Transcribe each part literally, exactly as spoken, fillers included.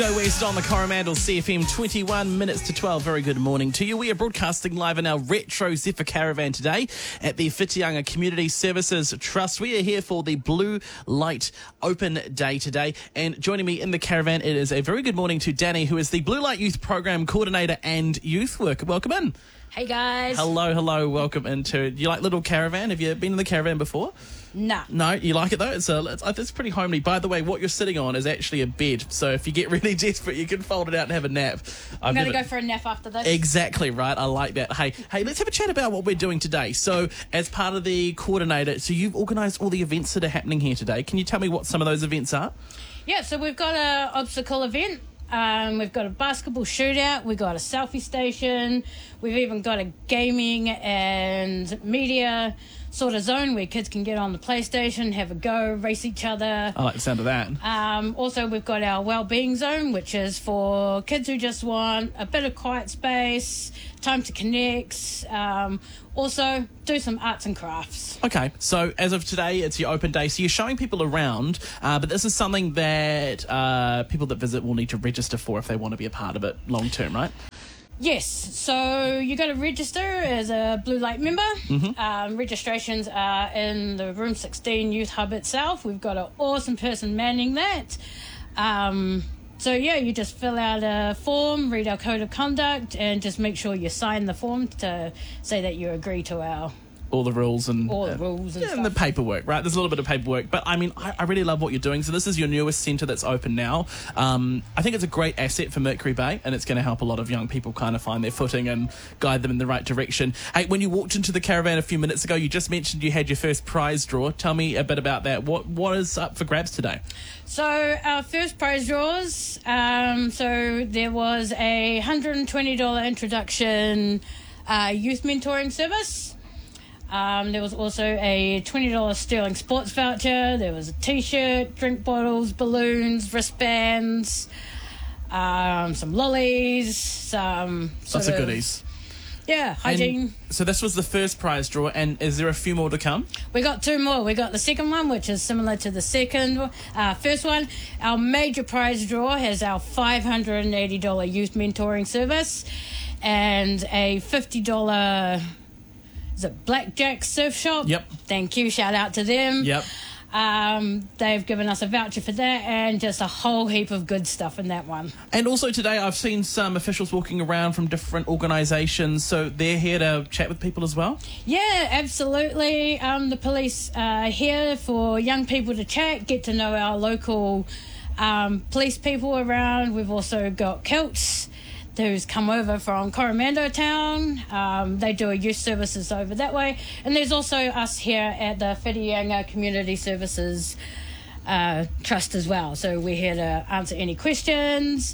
Go West on the Coromandel C F M, twenty-one minutes to twelve. Very good morning to you. We are broadcasting live in our Retro Zephyr Caravan today at the Whitianga Community Services Trust. We are here for the Blue Light Open Day today. And joining me in the caravan, it is a very good morning to Danny, who is the Blue Light Youth Program Coordinator and Youth Worker. Welcome in. Hey guys. Hello, hello. Welcome into. You like little caravan? Have you been in the caravan before? Nah. No, you like it though? It's, a, it's, it's pretty homely. By the way, what you're sitting on is actually a bed. So if you get really desperate, you can fold it out and have a nap. I'm going to go for a nap after this. Exactly right. I like that. Hey, hey, let's have a chat about what we're doing today. So as part of the coordinator, so you've organised all the events that are happening here today. Can you tell me what some of those events are? Yeah, so we've got an obstacle event. Um, we've got a basketball shootout. We've got a selfie station. We've even got a gaming and media sort of zone where kids can get on the PlayStation, have a go, race each other. I like the sound of that. Um, also, we've got our wellbeing zone, which is for kids who just want a bit of quiet space, time to connect. Um, also, do some arts and crafts. Okay, so as of today, it's your open day. So you're showing people around, uh, but this is something that uh, people that visit will need to register for if they want to be a part of it long term, right? Yes, so you got to register as a Blue Light member. Mm-hmm. Um, registrations are in the Room sixteen Youth Hub itself. We've got an awesome person manning that. Um, so yeah, you just fill out a form, read our code of conduct, and just make sure you sign the form to say that you agree to our... all the rules and all the uh, rules and, yeah, stuff. and the paperwork, right? There's a little bit of paperwork, but I mean, I, I really love what you're doing. So this is your newest centre that's open now. Um, I think it's a great asset for Mercury Bay, and it's going to help a lot of young people kind of find their footing and guide them in the right direction. Hey, when you walked into the caravan a few minutes ago, you just mentioned you had your first prize draw. Tell me a bit about that. What what is up for grabs today? So our first prize draws. Um, so there was a one hundred twenty dollars introduction uh, youth mentoring service. Um, there was also a twenty dollars Sterling Sports voucher. There was a T-shirt, drink bottles, balloons, wristbands, um, some lollies, some sort Lots of of goodies. Yeah, hygiene. And so this was the first prize draw, and is there a few more to come? We got two more. We got the second one, which is similar to the second, uh, first one. Our major prize draw has our five hundred eighty dollars youth mentoring service and a fifty dollars... Is it Blackjack Surf Shop? Yep. Thank you. Shout out to them. Yep. Um, they've given us a voucher for that and just a whole heap of good stuff in that one. And also today I've seen some officials walking around from different organisations, so they're here to chat with people as well? Yeah, absolutely. Um, the police are here for young people to chat, get to know our local um, police people around. We've also got Kilts, who's come over from Coromandel Town. Um, they do a youth services over that way. And there's also us here at the Whitianga Community Services uh, Trust as well. So we're here to answer any questions.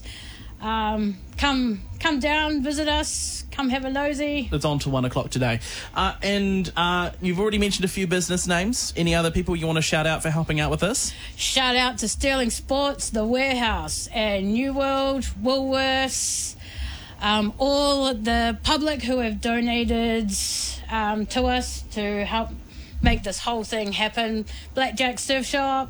Um, come come down, visit us, come have a nosy. It's on to one o'clock today. Uh, and uh, you've already mentioned a few business names. Any other people you want to shout out for helping out with this? Shout out to Sterling Sports, The Warehouse, and New World, Woolworths, Um, all the public who have donated um, to us to help make this whole thing happen. Blackjack Surf Shop.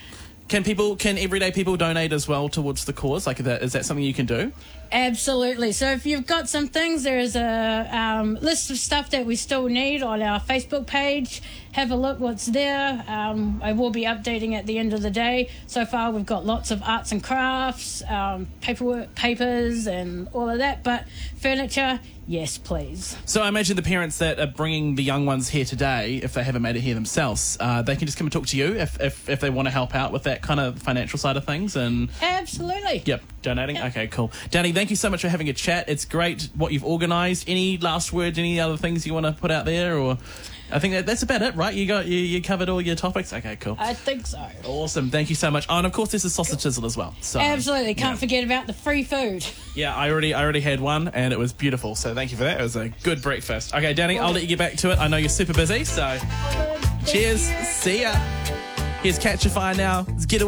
Can people, can everyday people donate as well towards the cause? Like, is that, is that something you can do? Absolutely. So if you've got some things, there is a um, list of stuff that we still need on our Facebook page. Have a look what's there. Um, I will be updating at the end of the day. So far, we've got lots of arts and crafts, um, paperwork, papers, and all of that. But furniture, yes, please. So I imagine the parents that are bringing the young ones here today, if they haven't made it here themselves, uh, they can just come and talk to you if, if, if they want to help out with that kind of financial side of things. And Absolutely. Yep, donating? Yep. Okay, cool. Danny, thank you so much for having a chat. It's great what you've organised. Any last words, any other things you want to put out there? Or I think that, that's about it, right? You got you, you covered all your topics? Okay, cool. I think so. Awesome. Thank you so much. Oh, and of course there's a sausage sizzle as well. So Absolutely. Can't yeah. forget about the free food. Yeah, I already I already had one and it was beautiful. So thank you for that. It was a good breakfast. Okay, Danny, I'll let you get back to it. I know you're super busy, so cheers. See ya. Here's Catch a Fire now. Let's get away.